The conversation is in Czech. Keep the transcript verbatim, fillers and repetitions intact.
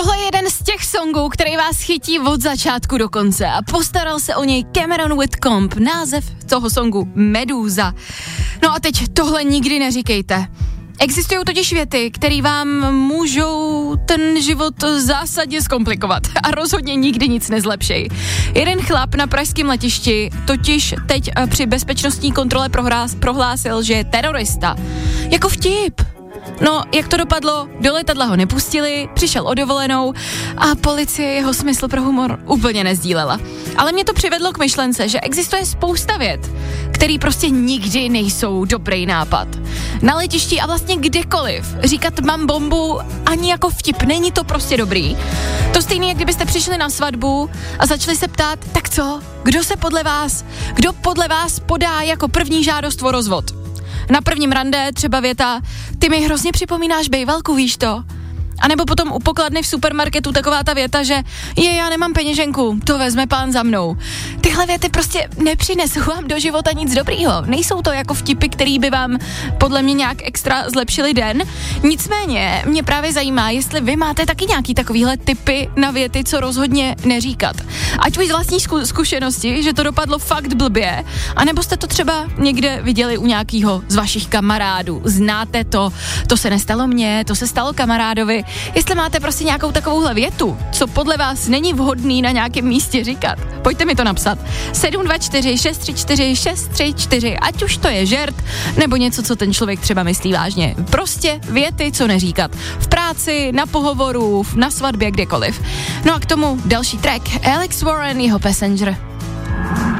Tohle je jeden z těch songů, který vás chytí od začátku do konce a postaral se o něj Cameron Whitcomb, název toho songu Medúza. No a teď tohle nikdy neříkejte. Existují totiž věty, které vám můžou ten život zásadně zkomplikovat a rozhodně nikdy nic nezlepšej. Jeden chlap na pražském letišti totiž teď při bezpečnostní kontrole prohlásil, že je terorista. Jako vtip. No, jak to dopadlo, do letadla ho nepustili, přišel o dovolenou a policie jeho smysl pro humor úplně nezdílela. Ale mě to přivedlo k myšlence, že existuje spousta vět, který prostě nikdy nejsou dobrý nápad. Na letišti a vlastně kdekoliv říkat mám bombu ani jako vtip, není to prostě dobrý. To stejné, jak kdybyste přišli na svatbu a začali se ptát, tak co, kdo se podle vás, kdo podle vás podá jako první žádost o rozvod? Na prvním rande třeba věta, ty mi hrozně připomínáš bejvalku, víš to? A nebo potom u pokladny v supermarketu taková ta věta, že je, já nemám peněženku, to vezme pán za mnou. Tyhle věty prostě nepřinesou vám do života nic dobrýho. Nejsou to jako vtipy, který by vám podle mě nějak extra zlepšili den. Nicméně mě právě zajímá, jestli vy máte taky nějaký takovýhle tipy na věty, co rozhodně neříkat. Ať už z vlastní zku- zkušenosti, že to dopadlo fakt blbě, anebo jste to třeba někde viděli u nějakého z vašich kamarádů. Znáte to, to se nestalo mně, to se stalo kamarádovi. Jestli máte prostě nějakou takovouhle větu, co podle vás není vhodný na nějakém místě říkat, pojďte mi to napsat. sedm dva čtyři šest tři čtyři šest tři čtyři, ať už to je žert, nebo něco, co ten člověk třeba myslí vážně. Prostě věty, co neříkat. V práci, na pohovoru, na svatbě, kdekoliv. No a k tomu další track. Alex Warren, jeho Passenger.